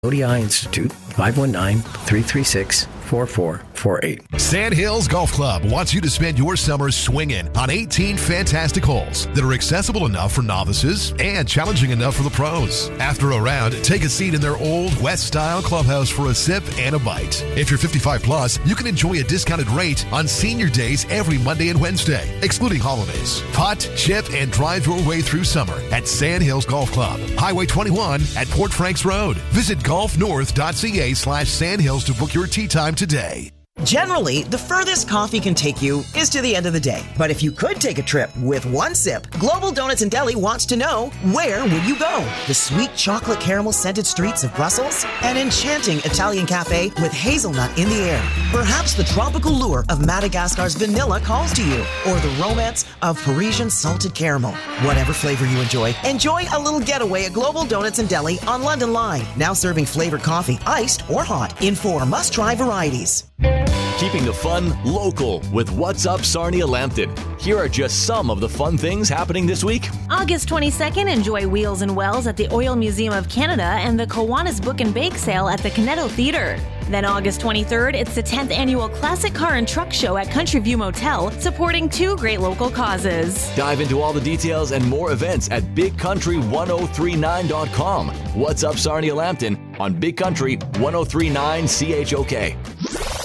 ODI Institute, 519-336-4448. Sandhills Golf Club wants you to spend your summer swinging on 18 fantastic holes that are accessible enough for novices and challenging enough for the pros. After a round, take a seat in their old West-style clubhouse for a sip and a bite. If you're 55 plus, you can enjoy a discounted rate on senior days every Monday and Wednesday, excluding holidays. Putt, chip, and drive your way through summer at Sandhills Golf Club, Highway 21 at Port Franks Road. Visit golfnorth.ca/Sandhills to book your tee time today. Generally, the furthest coffee can take you is to the end of the day. But if you could take a trip with one sip, Global Donuts and Deli wants to know, where would you go? The sweet chocolate caramel scented streets of Brussels? An enchanting Italian cafe with hazelnut in the air? Perhaps the tropical lure of Madagascar's vanilla calls to you? Or the romance of Parisian salted caramel? Whatever flavor you enjoy a little getaway at Global Donuts and Deli on London Line. Now serving flavored coffee, iced or hot, in 4 must-try varieties. Keeping the fun local with What's Up Sarnia Lambton. Here are just some of the fun things happening this week. August 22nd, enjoy Wheels and Wells at the Oil Museum of Canada and the Kiwanis Book and Bake Sale at the Canetto Theatre. Then August 23rd, it's the 10th annual Classic Car and Truck Show at Country View Motel, supporting 2 great local causes. Dive into all the details and more events at bigcountry1039.com. What's Up Sarnia Lambton on Big Country 1039 CHOK.